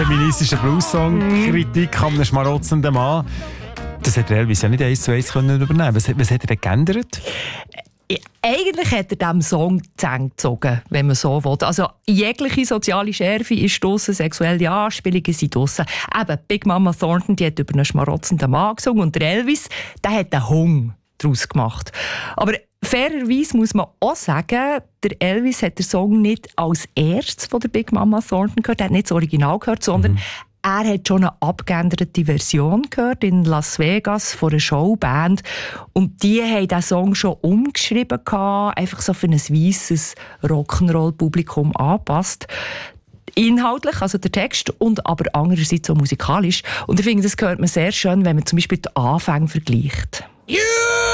feministischer Blues-Song, Kritik an einem schmarotzenden Mann. Das hat Elvis ja nicht 1:1 übernehmen. Was hat er denn geändert? Eigentlich hat er diesem Song die Zähne gezogen, wenn man so will. Also jegliche soziale Schärfe ist draussen, sexuelle Anspielungen sind draussen. Eben, Big Mama Thornton, die hat über einen schmarotzenden Mann gesungen und der Elvis, der hat einen Hung daraus gemacht. Aber fairerweise muss man auch sagen, der Elvis hat den Song nicht als erstes von der Big Mama Thornton gehört, er hat nicht das Original gehört, sondern er hat schon eine abgeänderte Version gehört in Las Vegas von einer Showband. Und die haben diesen Song schon umgeschrieben, einfach so für ein weisses Rock'n'Roll-Publikum angepasst. Inhaltlich, also der Text, und aber andererseits auch musikalisch. Und ich finde, das hört man sehr schön, wenn man zum Beispiel die Anfänge vergleicht.